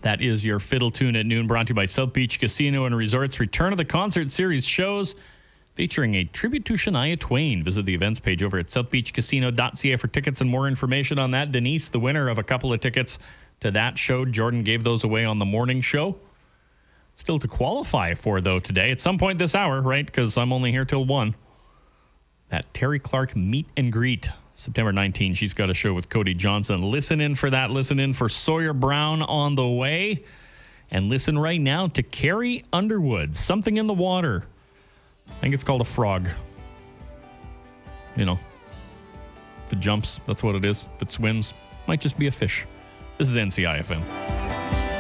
That is your Fiddle Tune at Noon, brought to you by South Beach Casino and Resorts. Return of the Concert Series shows featuring a tribute to Shania Twain. Visit the events page over at southbeachcasino.ca for tickets and more information on that. Denise, the winner of a couple of tickets to that show. Jordan gave those away on the morning show. Still to qualify for, though, today. At some point this hour, right? Because I'm only here till 1. That Terry Clark meet and greet. September 19, she's got a show with Cody Johnson. Listen in for that. Listen in for Sawyer Brown on the way. And listen right now to Carrie Underwood. Something in the water. I think it's called a frog. You know, if it jumps, that's what it is. If it swims, might just be a fish. This is NCIFM.